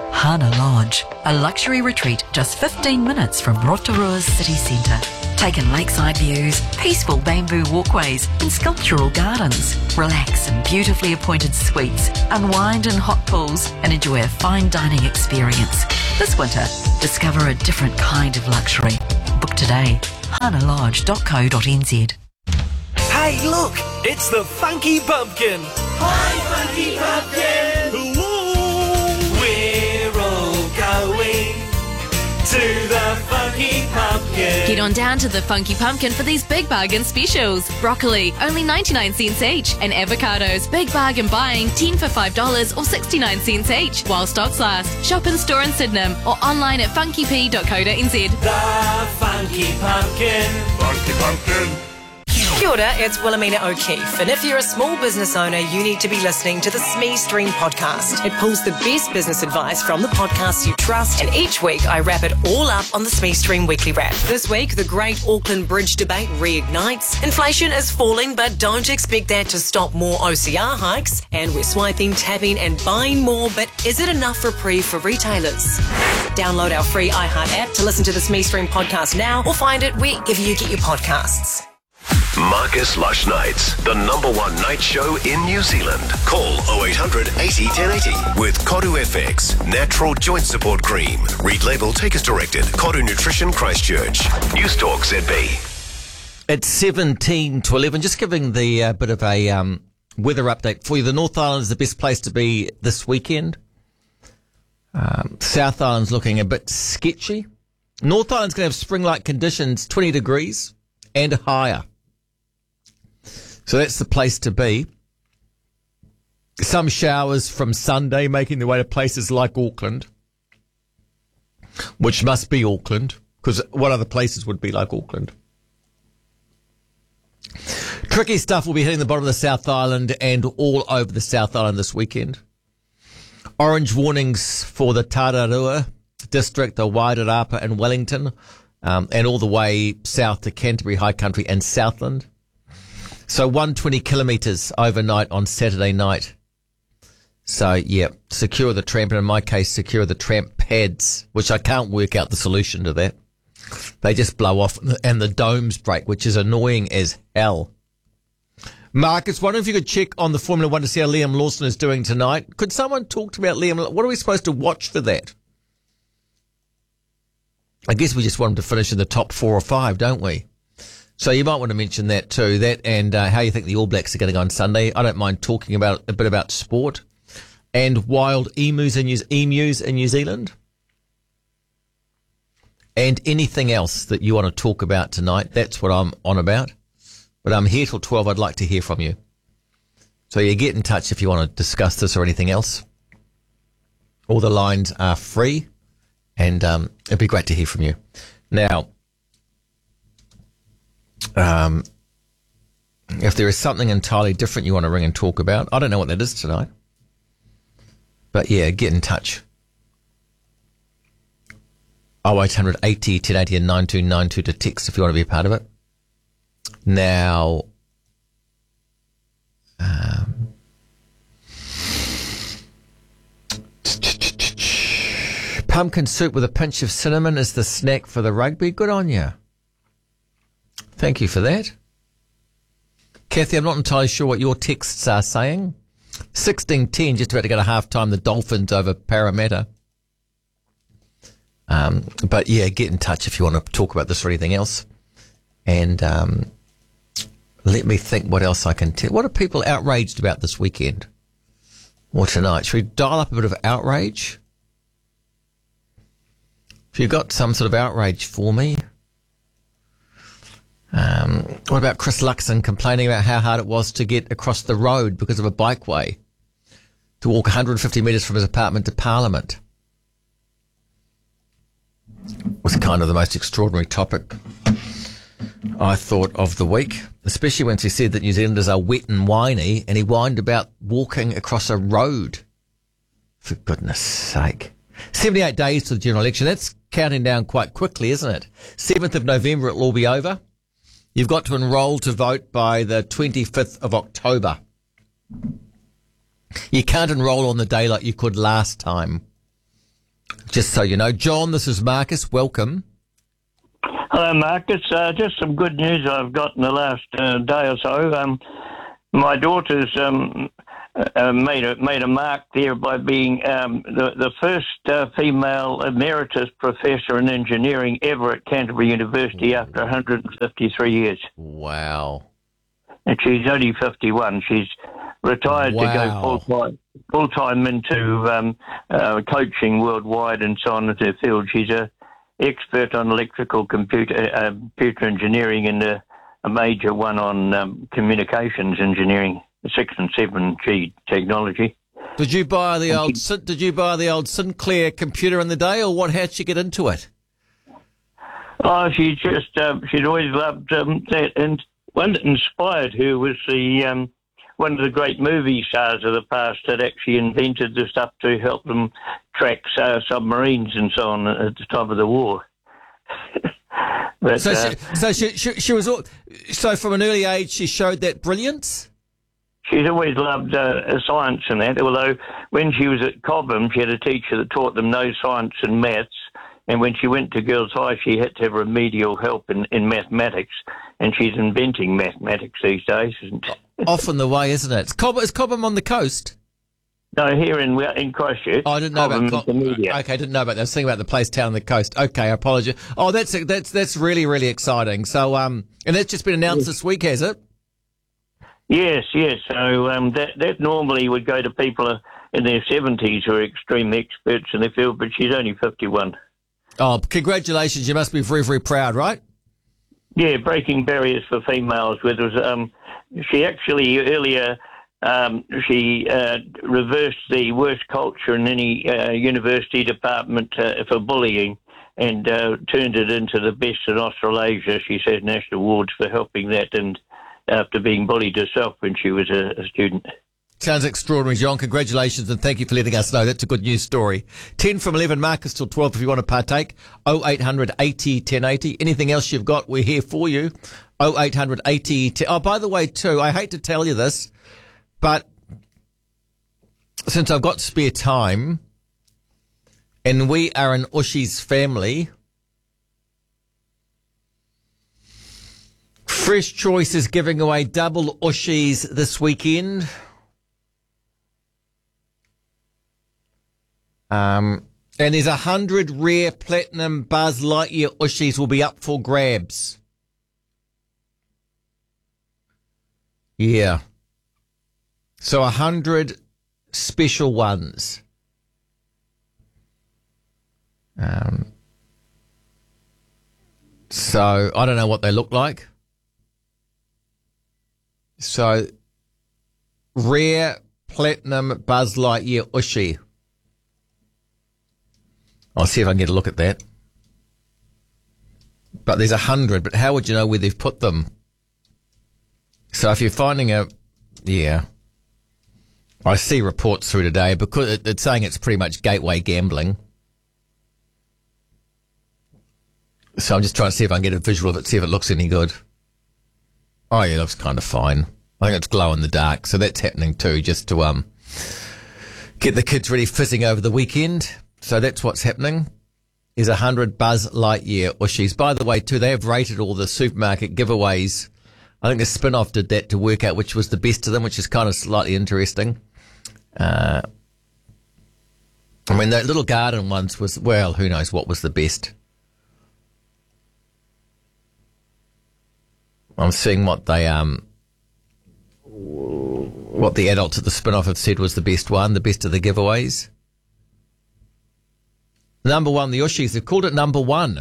[SPEAKER 22] Hana Lodge, a luxury retreat just fifteen minutes from Rotorua's city centre. Take in lakeside views, peaceful bamboo walkways and sculptural gardens. Relax in beautifully appointed suites, unwind in hot pools and enjoy a fine dining experience. This winter, discover a different kind of luxury. Book today. hana lodge dot co dot n z.
[SPEAKER 2] Hey, look! It's the Funky Pumpkin! Hi, Funky Pumpkin! Ooh, we're all going to the Funky Pumpkin.
[SPEAKER 14] Get on down to the Funky Pumpkin for these big bargain specials. Broccoli, only ninety-nine cents each. And avocados, big bargain buying, ten for five dollars or sixty-nine cents each. While stocks last. Shop in store in Sydenham or online at funky p dot co dot n z.
[SPEAKER 2] The Funky Pumpkin. Funky Pumpkin.
[SPEAKER 3] Kia ora, it's Wilhelmina O'Keefe, and if you're a small business owner, you need to be listening to the S M E Stream podcast. It pulls the best business advice from the podcasts you trust, and each week I wrap it all up on the S M E Stream Weekly Wrap. This week, the Great Auckland Bridge debate reignites. Inflation is falling, but don't expect that to stop more O C R hikes. And we're swiping, tapping and buying more, but is it enough reprieve for retailers? Download our free iHeart app to listen to the S M E Stream podcast now, or find it wherever you get your podcasts.
[SPEAKER 12] Marcus Lush Nights, the number one night show in New Zealand. Call oh eight hundred eighty, ten eighty with Koru F X, natural joint support cream. Read label, take as directed. Koru Nutrition Christchurch. News Talk Z B.
[SPEAKER 1] It's seventeen to eleven. Just giving the uh, bit of a um, weather update for you. The North Island is the best place to be this weekend. Um, South Island's looking a bit sketchy. North Island's going to have spring-like conditions, twenty degrees and higher. So that's the place to be. Some showers from Sunday making their way to places like Auckland, which must be Auckland, because what other places would be like Auckland? Tricky stuff will be hitting the bottom of the South Island and all over the South Island this weekend. Orange warnings for the Tararua district, the Wairarapa and Wellington, um, and all the way south to Canterbury High Country and Southland. So one hundred twenty kilometres overnight on Saturday night. So, yeah, secure the tramp, and in my case, secure the tramp pads, which I can't work out the solution to that. They just blow off and the domes break, which is annoying as hell. Marcus, wondering if you could check on the Formula One to see how Liam Lawson is doing tonight. Could someone talk to me about Liam? What are we supposed to watch for that? I guess we just want him to finish in the top four or five, don't we? So you might want to mention that too, that and uh, how you think the All Blacks are going to go on Sunday. I don't mind talking about a bit about sport and wild emus in New, emus in New Zealand and anything else that you want to talk about tonight. That's what I'm on about. But I'm here till twelve. I'd like to hear from you. So you get in touch if you want to discuss this or anything else. All the lines are free, and um, it'd be great to hear from you. Now, Um, if there is something entirely different you want to ring and talk about, I don't know what that is tonight. But yeah, get in touch. oh eight hundred eighty, ten eighty and nine two nine two to text if you want to be a part of it. Now, um, pumpkin soup with a pinch of cinnamon is the snack for the rugby. Good on you. Thank you for that. Kathy, I'm not entirely sure what your texts are saying. sixteen ten, just about to go to half-time, the Dolphins over Parramatta. Um, but, yeah, get in touch if you want to talk about this or anything else. And um, let me think what else I can tell. What are people outraged about this weekend or tonight? Should we dial up a bit of outrage? If you've got some sort of outrage for me. Um, what about Chris Luxon complaining about how hard it was to get across the road because of a bikeway, to walk one hundred fifty metres from his apartment to Parliament? Was kind of the most extraordinary topic, I thought, of the week, especially when he said that New Zealanders are wet and whiny, and he whined about walking across a road. For goodness sake. seventy-eight days to the general election. That's counting down quite quickly, isn't it? seventh of November, it'll all be over. You've got to enrol to vote by the twenty-fifth of October. You can't enrol on the day like you could last time. Just so you know. John, this is Marcus. Welcome.
[SPEAKER 4] Hello, Marcus. Uh, just some good news I've got in the last uh, day or so. Um, my daughter's um, uh, made a made a mark there by being um, the the first uh, female emeritus professor in engineering ever at Canterbury University after one hundred fifty-three years.
[SPEAKER 1] Wow!
[SPEAKER 4] And she's only fifty-one. She's retired
[SPEAKER 1] Wow.
[SPEAKER 4] to go full time full time into um, uh, coaching worldwide and so on in her field. She's a expert on electrical computer uh, computer engineering and a, a major one on um, communications engineering, six and seven G technology.
[SPEAKER 1] Did you buy the old Sin- Did you buy the old Sinclair computer in the day, or what? How'd you get into it?
[SPEAKER 4] Oh, she just um, she'd always loved um, that, and one that inspired her was the um, one of the great movie stars of the past that actually invented the stuff to help them track uh, submarines and so on at the time of the war. but,
[SPEAKER 1] so,
[SPEAKER 4] uh,
[SPEAKER 1] she, so she, she, she was all, so from an early age she showed that brilliance.
[SPEAKER 4] She's always loved uh, science and that, although when she was at Cobham, she had a teacher that taught them no science and maths, and when she went to Girls High, she had to have remedial help in, in mathematics, and she's inventing mathematics these days.
[SPEAKER 1] Often the way, isn't it? Is Cobham, is Cobham on the coast?
[SPEAKER 4] No, here in in Christchurch.
[SPEAKER 1] Oh, I didn't know
[SPEAKER 4] Cobham
[SPEAKER 1] about
[SPEAKER 4] is the media.
[SPEAKER 1] Okay, didn't know about that. I was thinking about the place down on the coast. Okay, I apologise. Oh, that's that's that's really really exciting. So, um, and that's just been announced this week, has it?
[SPEAKER 4] Yes, yes. So um, that that normally would go to people in their seventies who are extreme experts in their field, but she's only fifty-one.
[SPEAKER 1] Oh, congratulations! You must be very very proud, right?
[SPEAKER 4] Yeah, breaking barriers for females. Where there was, um, she actually earlier um, she uh, reversed the worst culture in any uh, university department uh, for bullying, and uh, turned it into the best in Australasia. She said national awards for helping that, and after being bullied herself when she was a, a student.
[SPEAKER 1] Sounds extraordinary, John. Congratulations, and thank you for letting us know. That's a good news story. ten from eleven, Marcus, till twelve if you want to partake. oh eight hundred eighty ten eighty. Anything else you've got, we're here for you. oh eight hundred eighty ten. Oh, by the way, too, I hate to tell you this, but since I've got spare time, and we are an Ushi's family, Fresh Choice is giving away double Ushi's this weekend. Um, and there's a hundred rare platinum Buzz Lightyear Ushi's will be up for grabs. Yeah. So a hundred special ones. Um, so I don't know what they look like. So rare platinum Buzz Lightyear Ushi. I'll see if I can get a look at that. But there's a hundred, but how would you know where they've put them? So if you're finding a, yeah, I see reports through today because it, it's saying it's pretty much gateway gambling. So I'm just trying to see if I can get a visual of it, see if it looks any good. Oh yeah, it looks kind of fine. I think it's glow in the dark, so that's happening too, just to um get the kids ready fizzing over the weekend. So that's what's happening. Is a hundred Buzz Lightyear Ushi's. By the way, too, they have rated all the supermarket giveaways. I think the spin-off did that to work out which was the best of them, which is kind of slightly interesting. Uh, I mean, the little garden ones was, well, who knows what was the best. I'm seeing what they um what the adults at the spin-off have said was the best one, the best of the giveaways. Number one, the Ushi's, they've called it number one.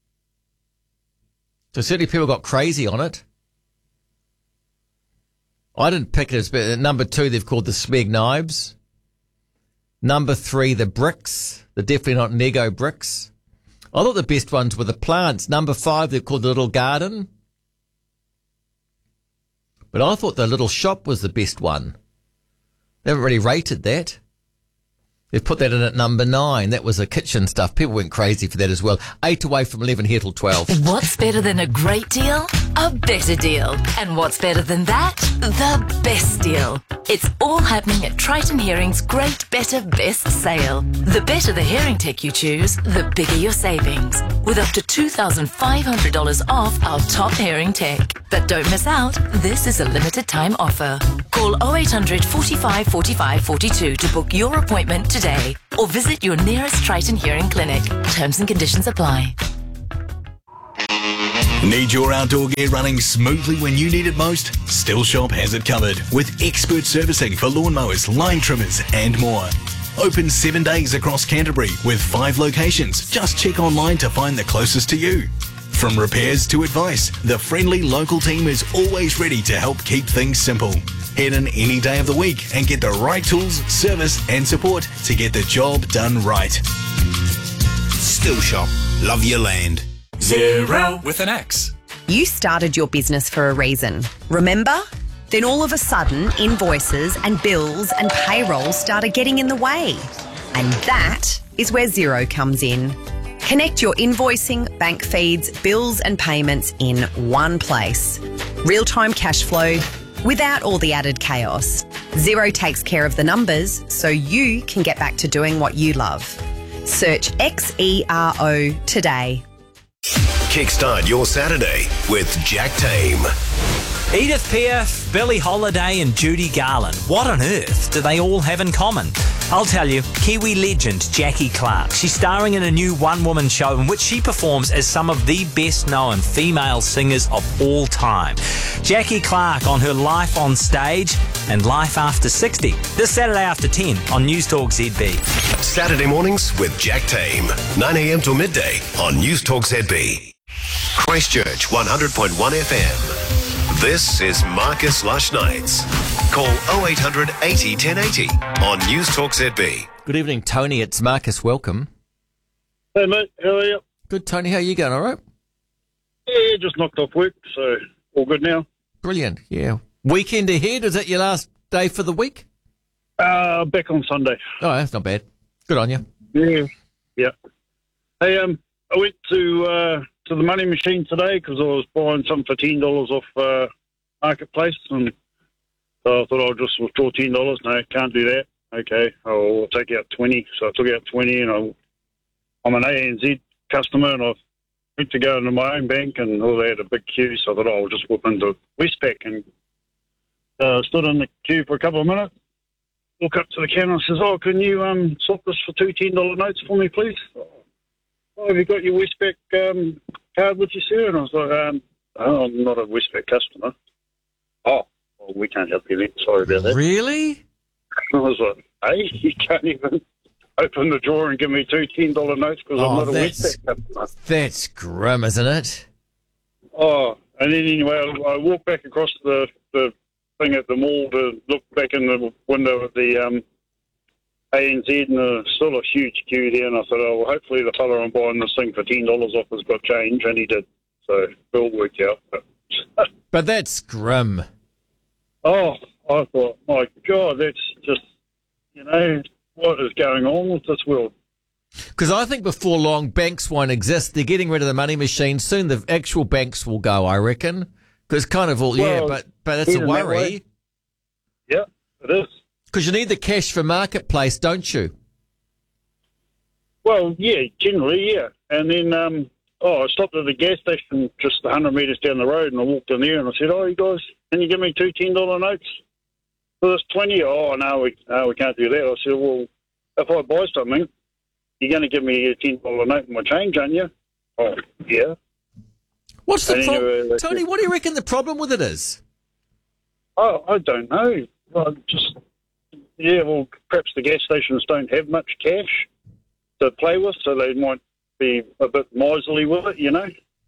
[SPEAKER 1] So certainly people got crazy on it. I didn't pick it as but number two, they've called the Smeg knives. Number three, the bricks. They're definitely not Nego bricks. I thought the best ones were the plants. Number five, they've called the little garden. But I thought the little shop was the best one. They haven't really rated that. They've put that in at number nine. That was the kitchen stuff. People went crazy for that as well. Eight away from eleven here till twelve.
[SPEAKER 5] What's better than a great deal? A better deal. And what's better than that? The best deal. It's all happening at Triton Hearing's Great Better Best sale. The better the hearing tech you choose, the bigger your savings. With up to two thousand five hundred dollars off our top hearing tech. But don't miss out, this is a limited time offer. Call oh eight hundred, forty-five, forty-five, forty-two to book your appointment today or visit your nearest Triton Hearing clinic. Terms and conditions apply.
[SPEAKER 6] Need your outdoor gear running smoothly when you need it most? Still Shop has it covered with expert servicing for lawnmowers, line trimmers and more. Open seven days across Canterbury with five locations. Just check online to find the closest to you. From repairs to advice, the friendly local team is always ready to help keep things simple. Head in any day of the week and get the right tools, service and support to get the job done right.
[SPEAKER 7] Still Shop. Love your land.
[SPEAKER 2] Zero with an X.
[SPEAKER 23] You started your business for a reason, remember? Then all of a sudden, invoices and bills and payroll started getting in the way. And that is where Xero comes in. Connect your invoicing, bank feeds, bills and payments in one place. Real-time cash flow without all the added chaos. Xero takes care of the numbers so you can get back to doing what you love. Search X E R O today.
[SPEAKER 12] Kickstart your Saturday with Jack Tame.
[SPEAKER 24] Edith Piaf, Billie Holiday and Judy Garland. What on earth do they all have in common? I'll tell you, Kiwi legend Jackie Clark. She's starring in a new one-woman show in which she performs as some of the best-known female singers of all time. Jackie Clark on her Life on Stage and Life After sixty. This Saturday after ten on News Talk Z B.
[SPEAKER 12] Saturday mornings with Jack Tame. nine a.m. till midday on News Talk Z B. Christchurch one hundred point one F M. This is Marcus Lush Nights. Call oh eight hundred, eighty, ten eighty on News Talk Z B.
[SPEAKER 1] Good evening, Tony. It's Marcus. Welcome.
[SPEAKER 25] Hey, mate. How are you?
[SPEAKER 1] Good, Tony. How are you going? All right?
[SPEAKER 25] Yeah, just knocked off work, so all good now.
[SPEAKER 1] Brilliant. Yeah. Weekend ahead. Is that your last day for the week?
[SPEAKER 25] Uh, back on Sunday.
[SPEAKER 1] Oh, that's not bad. Good on you.
[SPEAKER 25] Yeah. Yeah. Hey, um, I went to uh, to the money machine today because I was buying something for ten dollars off uh, Marketplace, and so I thought I'll just withdraw ten dollars. No, can't do that. Okay, I'll take out twenty. So I took out twenty, and I, I'm an A N Z customer, and I went to go into my own bank, and oh, they had a big queue, so I thought, oh, I'll just whip into Westpac, and uh, stood in the queue for a couple of minutes. Look up to the counter and says, oh, can you um, swap this for two ten dollar notes for me, please? Oh, have you got your Westpac um, card with you, sir? And I was like, um, oh, I'm not a Westpac customer. Oh, well, we can't help you then. Sorry about that.
[SPEAKER 1] Really?
[SPEAKER 25] I was like, hey, you can't even open the drawer and give me two ten dollar notes because
[SPEAKER 1] Oh,
[SPEAKER 25] I'm not a
[SPEAKER 1] that's-
[SPEAKER 25] Westpac customer.
[SPEAKER 1] That's grim, isn't it?
[SPEAKER 25] Oh, and then anyway, I, I walked back across the, the thing at the mall to look back in the window at the um, A N Z, and there's still a huge queue there, and I thought, oh, well, hopefully the fella I'm buying this thing for ten dollars off has got change, and he did. So it all worked out. But,
[SPEAKER 1] But that's grim.
[SPEAKER 25] oh, I thought, my God, that's just, you know, what is going on with this world?
[SPEAKER 1] Because I think before long, banks won't exist. They're getting rid of the money machine. Soon the actual banks will go, I reckon. Because kind of all, yeah,
[SPEAKER 25] Well,
[SPEAKER 1] but, but it's a
[SPEAKER 25] even that way.
[SPEAKER 1] worry.
[SPEAKER 25] Yeah, it is.
[SPEAKER 1] Because you need the cash for Marketplace, don't you?
[SPEAKER 25] Well, yeah, generally, yeah. And then, um, oh, I stopped at the gas station just one hundred metres down the road, and I walked in there and I said, oh, you guys, can you give me two ten dollar notes for this twenty? Oh, no, we, no, we can't do that. I said, well, if I buy something, you're going to give me a ten dollar note in my change, aren't you? Oh, yeah.
[SPEAKER 1] What's the
[SPEAKER 25] And
[SPEAKER 1] problem?
[SPEAKER 25] anyway, they
[SPEAKER 1] Tony,
[SPEAKER 25] said-
[SPEAKER 1] what do you reckon the problem with it is?
[SPEAKER 25] Oh, I don't know. I just, yeah, well, perhaps the gas stations don't have much cash to play with, so they might be a bit miserly with it, you know.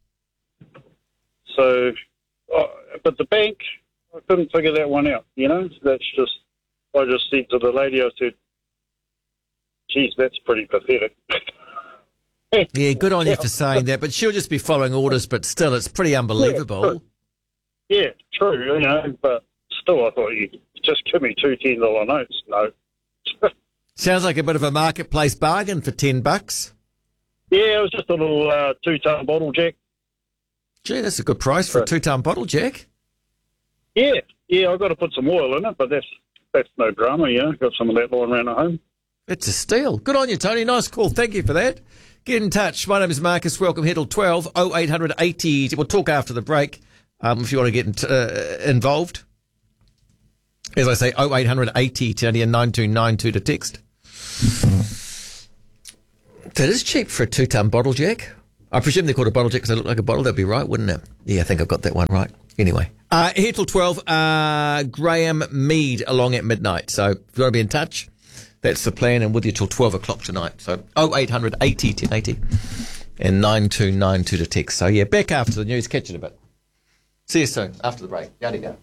[SPEAKER 25] So, oh, but the bank, I couldn't figure that one out, you know. That's just, I just said to the lady, I said, geez, that's pretty pathetic.
[SPEAKER 1] Yeah, good on you for saying that, but she'll just be following orders, but still, it's pretty unbelievable.
[SPEAKER 25] Yeah, true, you know, but still, I thought you'd just give me two ten dollar notes. No.
[SPEAKER 1] Sounds like a bit of a Marketplace bargain for ten bucks.
[SPEAKER 25] Yeah, it was just a little uh, two-ton bottle, Jack.
[SPEAKER 1] Gee, that's a good price for a two-ton bottle, Jack.
[SPEAKER 25] Yeah, yeah, I've got to put some oil in it, but that's that's no drama, you know. Got some of that lying around at home.
[SPEAKER 1] It's a steal. Good on you, Tony. Nice call. Thank you for that. Get in touch. My name is Marcus. Welcome, Heddle twelve oh eight hundred eighty. We'll talk after the break um, if you want to get in, uh, involved. As I say, oh eight hundred eighty and nine two nine two to text. That is cheap for a two-ton bottle, Jack. I presume they're called a bottle jack because they look like a bottle. That'd be right, wouldn't it? Yeah, I think I've got that one right. Anyway. Uh, here till twelve, uh, Graham Mead along at midnight. So if you want to be in touch, that's the plan, and with you till twelve o'clock tonight. So oh eight hundred eighty ten eighty and nine two nine two to text. So yeah, back after the news. Catch it a bit. See you soon after the break. Yada go.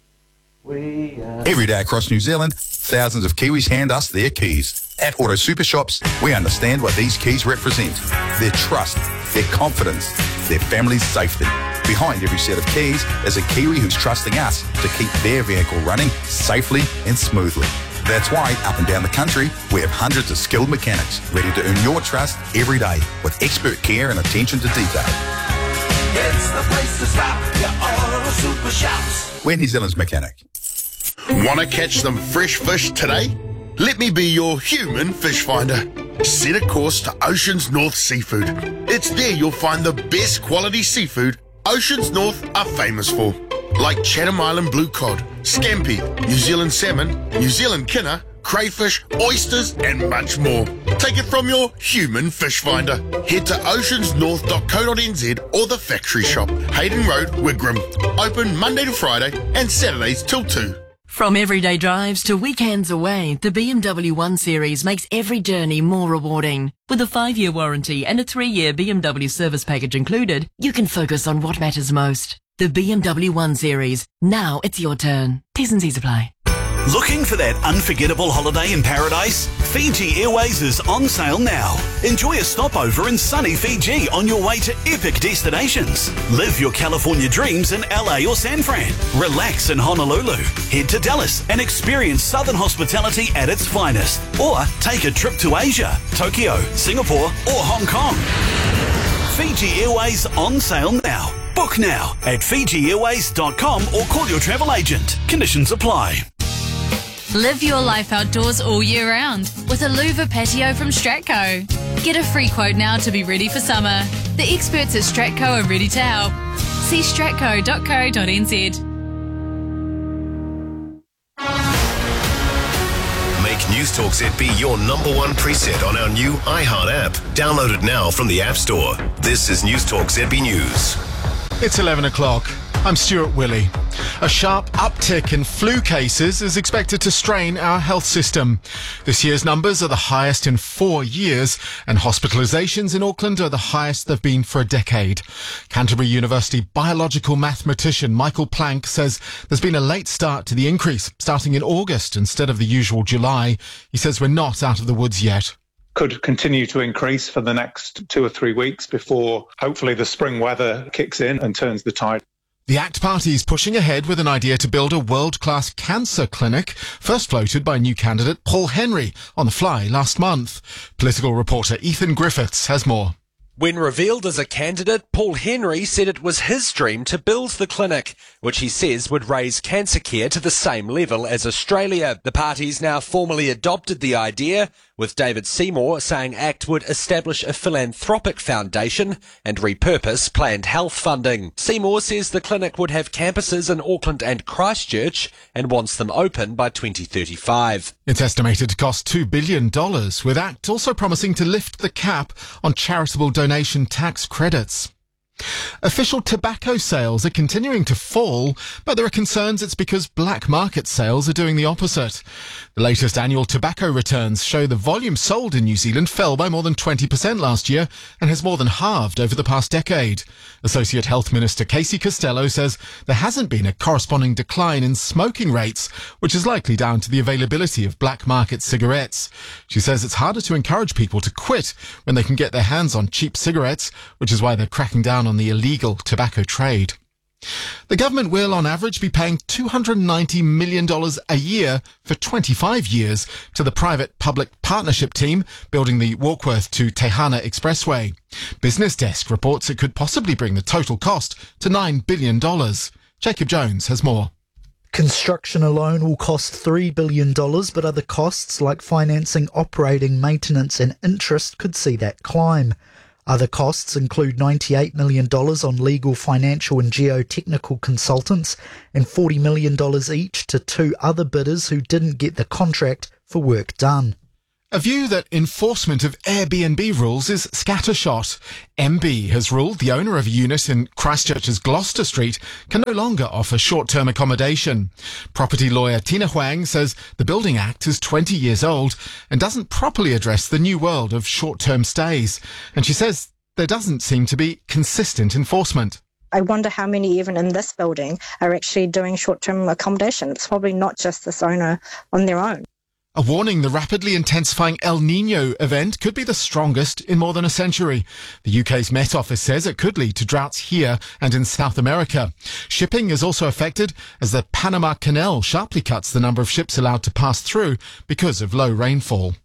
[SPEAKER 1] We are...
[SPEAKER 9] Every day across New Zealand, thousands of Kiwis hand us their keys. At Auto Super Shops, we understand what these keys represent. Their trust, their confidence, their family's safety. Behind every set of keys is a Kiwi who's trusting us to keep their vehicle running safely and smoothly. That's why, up and down the country, we have hundreds of skilled mechanics ready to earn your trust every day with expert care and attention to detail.
[SPEAKER 7] It's the place to stop, your Auto Super Shops.
[SPEAKER 9] We're New Zealand's mechanic.
[SPEAKER 10] Want to catch some fresh fish today? Let me be your human fish finder. Set a course to Oceans North Seafood. It's there you'll find the best quality seafood Oceans North are famous for, like Chatham Island blue cod, scampi, New Zealand salmon, New Zealand kinner, crayfish, oysters, and much more. Take it from your human fish finder. Head to oceans north dot co dot n z or the factory shop, Hayden Road, Wigram. Open Monday to Friday and Saturdays till two.
[SPEAKER 11] From everyday drives to weekends away, the B M W one Series makes every journey more rewarding. With a five-year warranty and a three-year B M W service package included, you can focus on what matters most. The B M W one Series. Now it's your turn. T's and C's apply.
[SPEAKER 21] Looking for that unforgettable holiday in paradise? Fiji Airways is on sale now. Enjoy a stopover in sunny Fiji on your way to epic destinations. Live your California dreams in L A or San Fran. Relax in Honolulu. Head to Dallas and experience Southern hospitality at its finest. Or take a trip to Asia, Tokyo, Singapore or Hong Kong. Fiji Airways on sale now. Book now at fiji airways dot com or call your travel agent. Conditions apply.
[SPEAKER 14] Live your life outdoors all year round with a louver patio from Stratco. Get a free quote now to be ready for summer. The experts at Stratco are ready to help. See stratco dot co dot n z.
[SPEAKER 12] Make News Talk Z B your number one preset on our new iHeart app. Download it now from the App Store. This is News Talk Z B News.
[SPEAKER 13] It's eleven o'clock. I'm Stuart Willey. A sharp uptick in flu cases is expected to strain our health system. This year's numbers are the highest in four years, and hospitalisations in Auckland are the highest they've been for a decade. Canterbury University biological mathematician Michael Planck says there's been a late start to the increase, starting in August instead of the usual July. He says we're not out of the woods yet.
[SPEAKER 15] Could continue to increase for the next two or three weeks before hopefully the spring weather kicks in and turns the tide.
[SPEAKER 13] The ACT Party is pushing ahead with an idea to build a world-class cancer clinic, first floated by new candidate Paul Henry on the fly last month. Political reporter Ethan Griffiths has more.
[SPEAKER 26] When revealed as a candidate, Paul Henry said it was his dream to build the clinic, which he says would raise cancer care to the same level as Australia. The party's now formally adopted the idea, with David Seymour saying ACT would establish a philanthropic foundation and repurpose planned health funding. Seymour says the clinic would have campuses in Auckland and Christchurch and wants them open by twenty thirty-five.
[SPEAKER 13] It's estimated to cost two billion dollars, with ACT also promising to lift the cap on charitable donation tax credits. Official tobacco sales are continuing to fall, but there are concerns it's because black market sales are doing the opposite. The latest annual tobacco returns show the volume sold in New Zealand fell by more than twenty percent last year and has more than halved over the past decade. Associate Health Minister Casey Costello says there hasn't been a corresponding decline in smoking rates, which is likely down to the availability of black market cigarettes. She says it's harder to encourage people to quit when they can get their hands on cheap cigarettes, which is why they're cracking down on the illegal tobacco trade. The government will, on average, be paying two hundred ninety million dollars a year for twenty-five years to the private-public partnership team building the Warkworth to Tehana Expressway. Business Desk reports it could possibly bring the total cost to nine billion dollars. Jacob Jones has more.
[SPEAKER 8] Construction alone will cost three billion dollars, but other costs like financing, operating, maintenance and interest could see that climb. Other costs include ninety-eight million dollars on legal, financial and geotechnical consultants and forty million dollars each to two other bidders who didn't get the contract for work done.
[SPEAKER 13] A view that enforcement of Airbnb rules is scattershot. M B has ruled the owner of a unit in Christchurch's Gloucester Street can no longer offer short-term accommodation. Property lawyer Tina Huang says the Building Act is twenty years old and doesn't properly address the new world of short-term stays. And she says there doesn't seem to be consistent enforcement.
[SPEAKER 16] I wonder how many even in this building are actually doing short-term accommodation. It's probably not just this owner on their own.
[SPEAKER 13] A warning the rapidly intensifying El Niño event could be the strongest in more than a century. The U K's Met Office says it could lead to droughts here and in South America. Shipping is also affected as the Panama Canal sharply cuts the number of ships allowed to pass through because of low rainfall.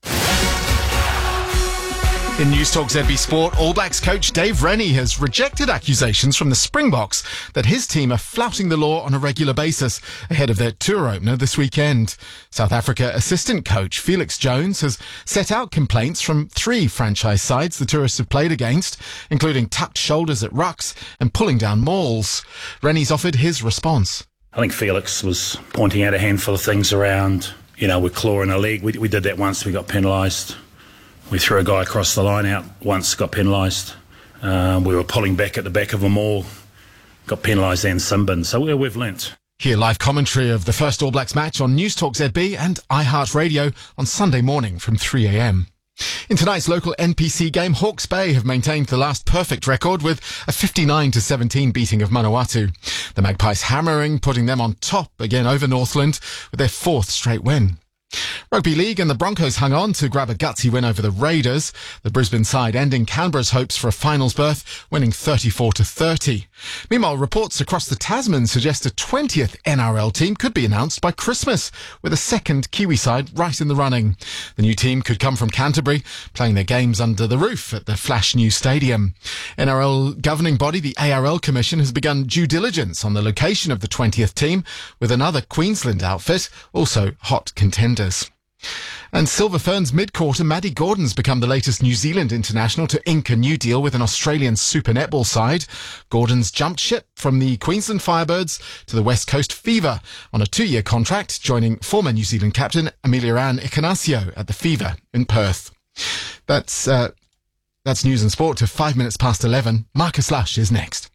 [SPEAKER 13] In News Talk Z B Sport, All Blacks coach Dave Rennie has rejected accusations from the Springboks that his team are flouting the law on a regular basis ahead of their tour opener this weekend. South Africa assistant coach Felix Jones has set out complaints from three franchise sides the tourists have played against, including tucked shoulders at rucks and pulling down mauls. Rennie's offered his response.
[SPEAKER 17] I think Felix was pointing out a handful of things around, you know, with claw in a leg. We, we did that once, we got penalised. We threw a guy across the line out once, got penalised. Um, we were pulling back at the back of them all, got penalised and sin-bin. So we, we've learnt.
[SPEAKER 13] Hear live commentary of the first All Blacks match on News Talk Z B and iHeartRadio on Sunday morning from three a m. In tonight's local N P C game, Hawke's Bay have maintained the last perfect record with a fifty-nine to seventeen beating of Manawatu. The Magpies hammering, putting them on top again over Northland with their fourth straight win. Rugby League and the Broncos hung on to grab a gutsy win over the Raiders. The Brisbane side ending Canberra's hopes for a finals berth, winning thirty-four to thirty. Meanwhile, reports across the Tasman suggest a twentieth N R L team could be announced by Christmas, with a second Kiwi side right in the running. The new team could come from Canterbury, playing their games under the roof at the Flash New Stadium. N R L governing body, the A R L Commission, has begun due diligence on the location of the twentieth team, with another Queensland outfit also hot contenders. And Silver Ferns mid-quarter Maddie Gordon's become the latest New Zealand international to ink a new deal with an Australian Super Netball side. Gordon's jumped ship from the Queensland Firebirds to the West Coast Fever on a two-year contract, joining former New Zealand captain Amelia-Ann Icanasio at the Fever in Perth. That's, uh, that's news and sport to five minutes past eleven. Marcus Lush is next.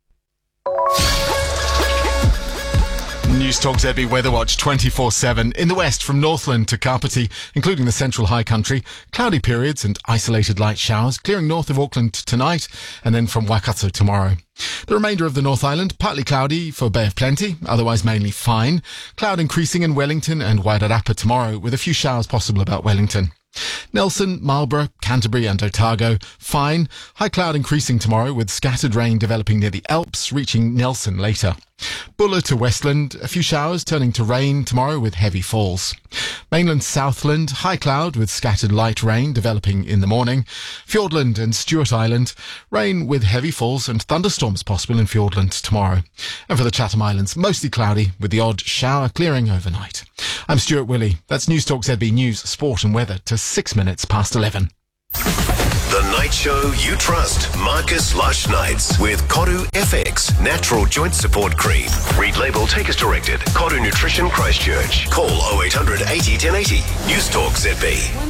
[SPEAKER 13] News Talk Z B Weather Watch twenty-four seven. In the west, from Northland to Kapiti, including the central high country, cloudy periods and isolated light showers, clearing north of Auckland tonight, and then from Waikato tomorrow. The remainder of the North Island, partly cloudy for Bay of Plenty, otherwise mainly fine. Cloud increasing in Wellington and Wairarapa tomorrow, with a few showers possible about Wellington. Nelson, Marlborough, Canterbury and Otago, fine. High cloud increasing tomorrow with scattered rain developing near the Alps, reaching Nelson later. Buller to Westland, a few showers turning to rain tomorrow with heavy falls. Mainland Southland, high cloud with scattered light rain developing in the morning. Fiordland and Stewart Island, rain with heavy falls and thunderstorms possible in Fiordland tomorrow. And for the Chatham Islands, mostly cloudy with the odd shower clearing overnight. I'm Stuart Willey. That's News Talk Z B News, Sport and Weather to six minutes past eleven.
[SPEAKER 12] The night show you trust. Marcus Lush Nights with Koru F X Natural Joint Support Cream. Read label, take as directed. Koru Nutrition Christchurch. Call oh eight hundred eighty ten eighty. News Talk Z B.